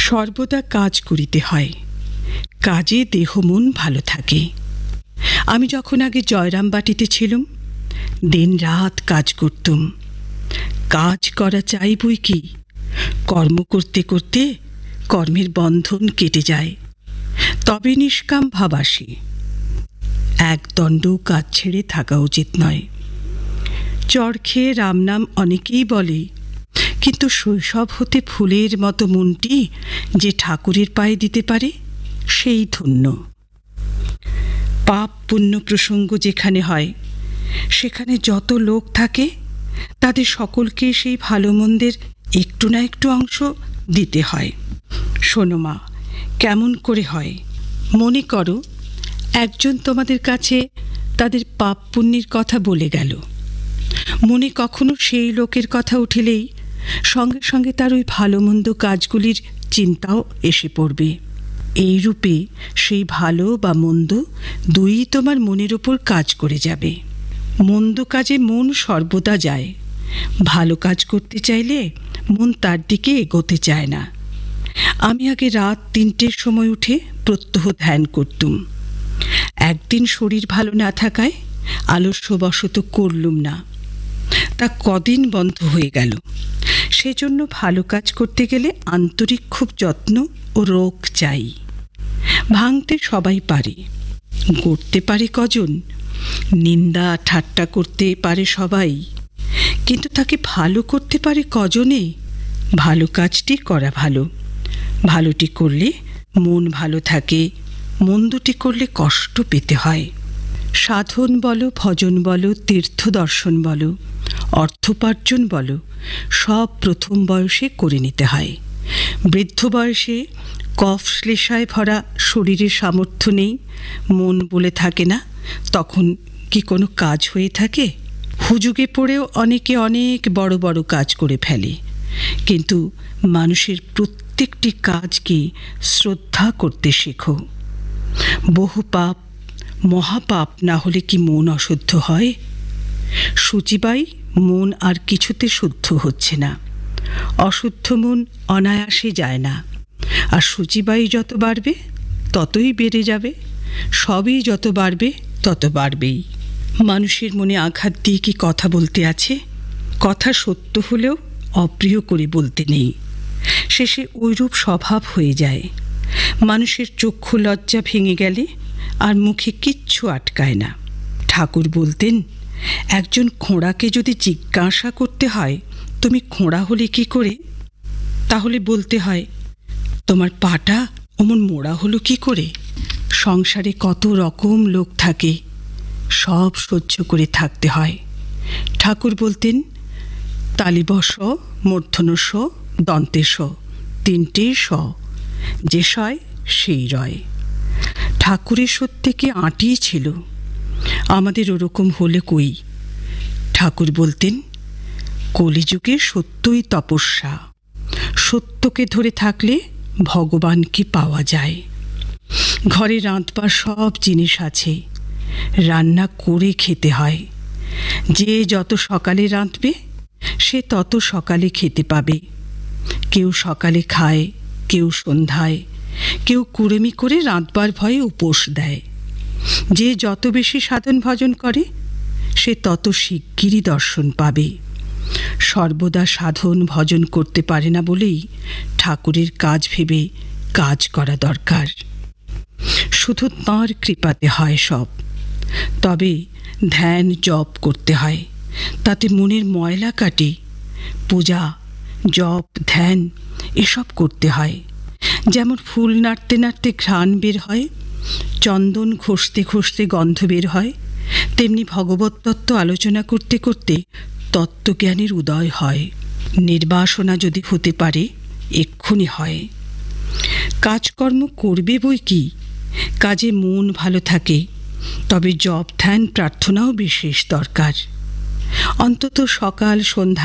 সর্বদা কাজ করিতে হয়, কাজে দেহ মন ভালো থাকে। আমি যখন আগে জয়রামবাটিতে ছিলুম, দিন রাত কাজ করতুম। কাজ করা চাই বই কি, কর্ম করতে করতে কর্মের বন্ধন কেটে যায়, তবে নিষ্কাম ভাব আসে। একদণ্ড কাজ ছেড়ে থাকা উচিত নয়। চড় খেয়ে রাম নাম অনেকেই বলে, কিন্তু শৈশব হতে ফুলের মতো মনটি যে ঠাকুরের পায়ে দিতে পারে, সেই ধন্য। পাপ পুণ্য প্রসঙ্গ যেখানে হয়, সেখানে যত লোক থাকে তাদের সকলকে সেই ভালো মন্দের একটু না একটু অংশ দিতে হয়। শোনো মা, কেমন করে হয়। মনে করো, একজন তোমাদের কাছে তাদের পাপ পুণ্যের কথা বলে গেল। মনে কখনো সেই লোকের কথা উঠিলেই সঙ্গে সঙ্গে তার ওই ভালো মন্দ কাজগুলির চিন্তাও এসে পড়বে। এই রূপে সেই ভালো বা মন্দ দুই তোমার মনের ওপর কাজ করে যাবে। মন্দ কাজে মন সর্বদা যায়, ভালো কাজ করতে চাইলে মন তার দিকে এগোতে চায় না। আমি আগে রাত ৩টের সময় উঠে প্রত্যহ ধ্যান করতুম। একদিন শরীর ভালো না থাকায় আলস্যবশত করলুম না, তা কদিন বন্ধ হয়ে গেল। সেজন্য ভালো কাজ করতে গেলে আন্তরিক খুব যত্ন ও রোগ চাই। ভাঙতে সবাই পারে, গড়তে পারে কজন। নিন্দা ঠাট্টা করতে পারে সবাই, কিন্তু তাকে ভালো করতে পারে কজনে। ভালো কাজটি করা ভালো, ভালোটি করলে মন ভালো থাকে, মন্দটি করলে কষ্ট পেতে হয়। সাধন বলো, ভজন বলো, তীর্থ দর্শন বলো, অর্থোপার্জন বলো, সব প্রথম বয়সে করে নিতে হয়। বৃদ্ধ বয়সে কফ শ্লেষায় ভরা শরীরের সামর্থ্য নেই, মন বলে থাকে না, তখন কি কোনো কাজ হয়ে থাকে? হুজুগে পড়েও অনেকে অনেক বড় বড় কাজ করে ফেলে, কিন্তু মানুষের প্রত্যেকটি কাজকে শ্রদ্ধা করতে শেখো। বহু পাপ মহাপাপ না হলে কি মন অশুদ্ধ হয়? শুচিবাই মন আর কিছুতে শুদ্ধ হচ্ছে না। অশুদ্ধ মন অনায়াসে যায় না, আর শুচিবাই যত বাড়বে ততই বেড়ে যাবে। সবই যত বাড়বে তত বাড়বেই। মানুষের মনে আঘাত দিয়ে কি কথা বলতে আছে? কথা সত্য হলেও অপ্রিয় করে বলতে নেই, শেষে ঐরূপ স্বভাব হয়ে যায়। মানুষের চক্ষু লজ্জা ভেঙে গেলে আর মুখে কিচ্ছু আটকায় না। ঠাকুর বলতেন, একজন খোঁড়াকে যদি জিজ্ঞাসা করতে হয় তুমি খোঁড়া হলে কি করে, তাহলে বলতে হয় তোমার পাটা অমন মোড়া হলো কি করে। সংসারে কত রকম লোক থাকে, সব সহ্য করে থাকতে হয়। ঠাকুর বলতেন, তালিবশ মূর্ধন্য স দন্তে স, 3টে স, যে সয় সেই রয়। ঠাকুরের সত্যি কি আঁটিই ছিল, আমাদের ওরকম হলে কই। ঠাকুর বলতেন, কলিযুগে সত্যই তপস্যা, সত্যকে ধরে থাকলে ভগবানকে পাওয়া যায়। ঘরে রাঁধবার সব জিনিস আছে, রান্না করে খেতে হয়। যে যত সকালে রাঁধবে সে তত সকালে খেতে পাবে। কেউ সকালে খায়, কেউ সন্ধ্যায়, কেউ কুড়েমি করে রাঁধবার ভয়ে উপোস দেয়। যে যত বেশি সাধন ভজন করে সে তত শিগগিরই দর্শন পাবে। সর্বদা সাধন ভজন করতে পারে না বলেই ঠাকুরের কাজ ভেবে কাজ করা দরকার। শুধু তাঁর কৃপাতে হয় সব। তবে ধ্যান জপ করতে হয়, তাতে মনের ময়লা কাটে। পূজা জপ ধ্যান এসব করতে হয়। যেমন ফুল নাড়তে নাড়তে ঘ্রাণ বের হয়, চন্দন ঘষতে ঘষতে গন্ধ বের হয়, তেমনি ভগবত তত্ত্ব আলোচনা করতে করতে তত্ত্বজ্ঞানের উদয় হয়। নির্বাসনা যদি হতে পারে এক্ষুনি হয়। কাজকর্ম করবে বই কি, কাজে মন ভালো থাকে, তবে জপ ধ্যান প্রার্থনাও বিশেষ দরকার। অন্তত সকাল সন্ধ্যা